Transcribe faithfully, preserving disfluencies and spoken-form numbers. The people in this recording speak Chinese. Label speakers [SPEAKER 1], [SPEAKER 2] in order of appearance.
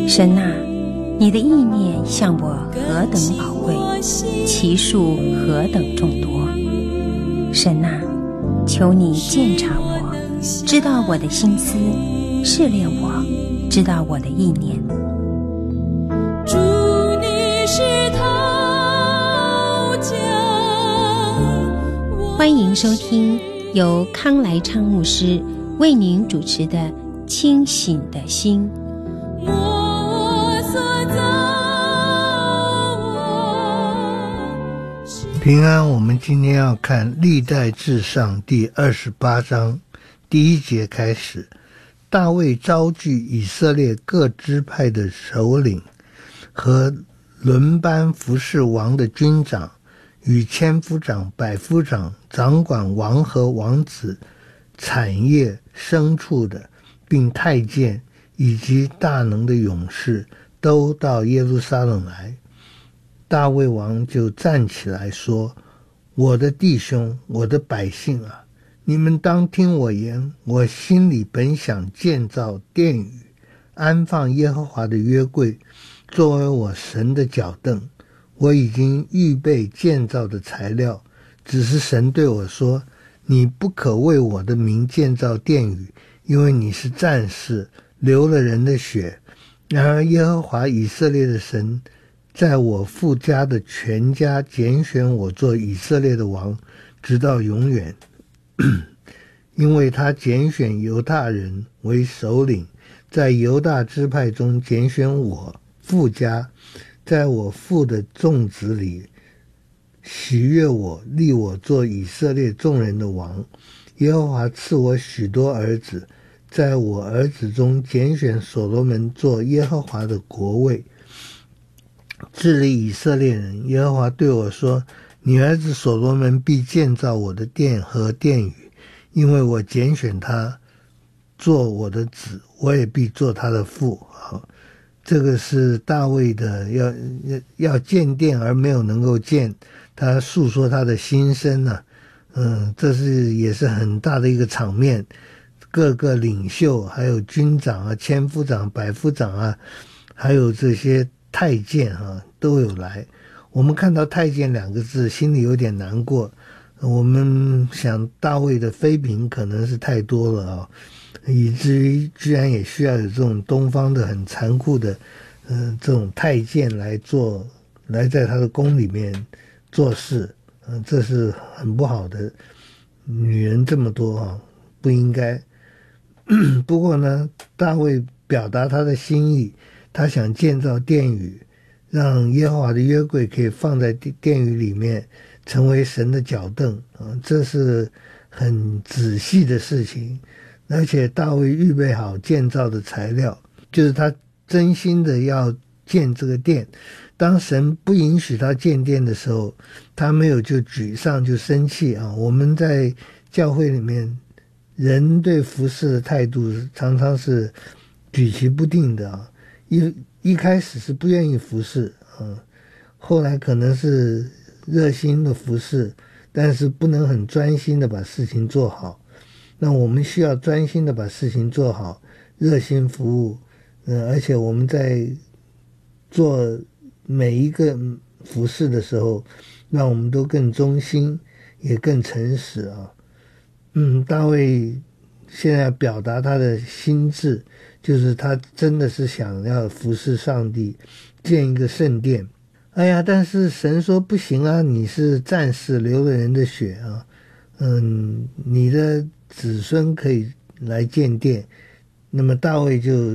[SPEAKER 1] 神啊，你的意念向我何等宝贵，其数何等众多。神啊，求你鉴察我，知道我的心思，试炼我，知道我的意念。
[SPEAKER 2] 主，你是陶匠，
[SPEAKER 1] 欢迎收听由康来昌牧师为您主持的清醒的心。
[SPEAKER 2] 我所造我
[SPEAKER 3] 平安，我们今天要看历代志上第二十八章第一节开始。大卫召聚以色列各支派的首领和轮班服侍王的军长与千夫长、百夫长，掌管王和王子、产业、牲畜的，并太监以及大能的勇士，都到耶路撒冷来。大卫王就站起来说：我的弟兄，我的百姓啊，你们当听我言，我心里本想建造殿宇，安放耶和华的约柜，作为我神的脚凳。我已经预备建造的材料，只是神对我说：你不可为我的名建造殿宇，因为你是战士，流了人的血。然而耶和华以色列的神在我父家的全家拣选我做以色列的王，直到永远。因为他拣选犹大人为首领，在犹大支派中拣选我父家，在我父的众子里喜悦我，立我做以色列众人的王。耶和华赐我许多儿子，在我儿子中拣选所罗门做耶和华的国位，治理以色列人。耶和华对我说：你儿子所罗门必建造我的殿和殿宇，因为我拣选他做我的子，我也必做他的父。好，这个是大卫的要要建殿而没有能够建，他诉说他的心声啊。嗯，这是也是很大的一个场面，各个领袖还有军长啊、千夫长、百夫长啊，还有这些太监啊都有来。我们看到太监两个字心里有点难过，我们想大卫的妃嫔可能是太多了啊，以至于居然也需要有这种东方的很残酷的嗯、呃，这种太监来做，来在他的宫里面做事。嗯、呃，这是很不好的，女人这么多啊，不应该。不过呢，大卫表达他的心意，他想建造殿宇，让耶和华的约柜可以放在殿宇里面，成为神的脚凳啊，这是很仔细的事情。而且大卫预备好建造的材料，就是他真心的要建这个殿。当神不允许他建殿的时候，他没有就沮丧就生气啊。我们在教会里面，人对服事的态度常常是举棋不定的啊。一一开始是不愿意服事啊，后来可能是热心的服事，但是不能很专心的把事情做好。那我们需要专心的把事情做好，热心服务。呃，而且我们在做每一个服事的时候，让我们都更忠心，也更诚实啊。嗯，大卫现在表达他的心志，就是他真的是想要服侍上帝，建一个圣殿。哎呀，但是神说不行啊，你是战士，流了人的血啊。嗯，你的子孙可以来建殿。那么大卫就